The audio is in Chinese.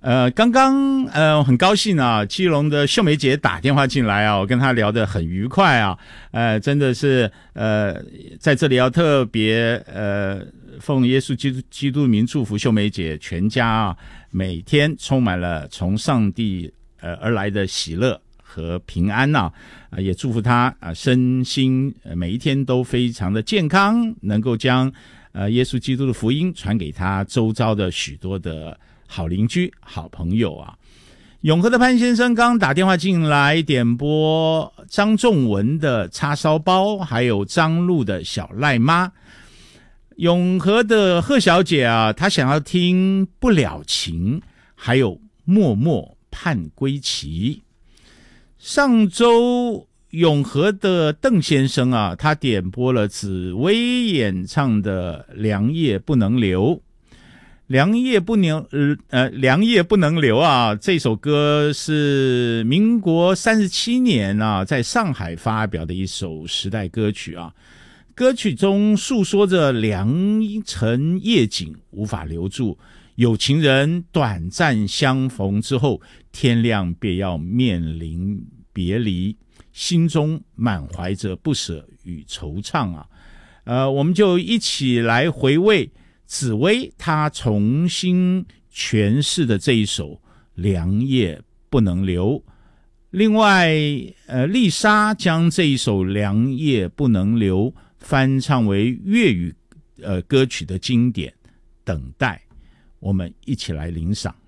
刚刚很高兴啊，基隆的秀梅姐打电话进来啊，我跟她聊得很愉快啊，真的是在这里要特别奉耶稣基督名祝福秀梅姐全家啊，每天充满了从上帝而来的喜乐和平安啊，也祝福她身心每一天都非常的健康，能够将耶稣基督的福音传给她周遭的许多的好邻居好朋友啊。永和的潘先生刚打电话进来点播张仲文的叉烧包，还有张路的小赖妈。永和的贺小姐啊，她想要听不了情，还有默默盼归期。上周永和的邓先生啊，他点播了紫薇演唱的良夜不能留。良夜不能留啊，这首歌是民国37年啊，在上海发表的一首时代歌曲啊。歌曲中诉说着良辰夜景无法留住，有情人短暂相逢之后，天亮便要面临别离，心中满怀着不舍与惆怅啊。我们就一起来回味紫薇她重新诠释的这一首《良夜不能留》。另外丽莎将这一首《良夜不能留》翻唱为粤语歌曲的经典《等待》，我们一起来领赏。